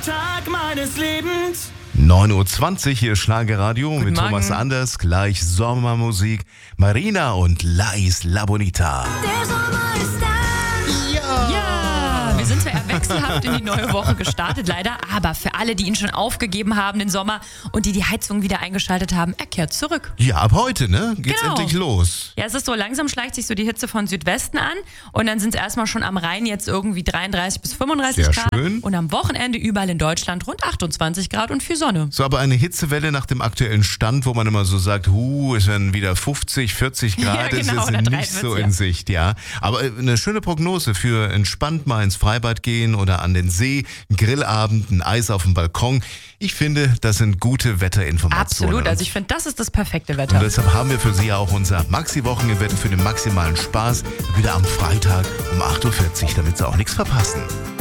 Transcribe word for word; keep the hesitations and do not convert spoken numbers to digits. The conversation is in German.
Tag meines Lebens. neun Uhr zwanzig hier Schlagerradio mit Morgen. Thomas Anders, gleich Sommermusik, Marina und Lais La Bonita. Der Sommer ist da. Ja, wir sind zwar eher wechselhaft in die neue Woche gestartet, leider, aber für alle, die ihn schon aufgegeben haben, den Sommer, und die die Heizung wieder eingeschaltet haben, er kehrt zurück. Ja, ab heute, ne? Geht's Genau. endlich los. Ja, es ist so, langsam schleicht sich so die Hitze von Südwesten an und dann sind es erstmal schon am Rhein jetzt irgendwie dreiunddreißig bis fünfunddreißig Sehr Grad schön. und am Wochenende überall in Deutschland rund achtundzwanzig Grad und viel Sonne. So, aber eine Hitzewelle nach dem aktuellen Stand, wo man immer so sagt, huh, es werden wieder fünfzig, vierzig Grad, Ja, ist genau, jetzt oder nicht so dreiundvierzig, in Sicht, ja. Aber äh, eine schöne Prognose für entspannt mal ins Freibad gehen oder an den See, ein Grillabend, ein Eis auf dem Balkon. Ich finde, das sind gute Wetterinformationen. Absolut, also ich finde, das ist das perfekte Und Wetter. deshalb haben wir für Sie ja auch unser Maxi-Wochenende für den maximalen Spaß wieder am Freitag um acht Uhr vierzig, damit Sie auch nichts verpassen.